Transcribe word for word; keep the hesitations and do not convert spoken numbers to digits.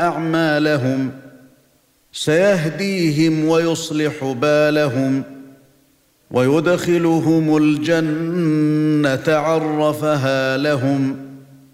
اعمالهم سيهديهم ويصلح بالهم ويدخلهم الجنه عرفها لهم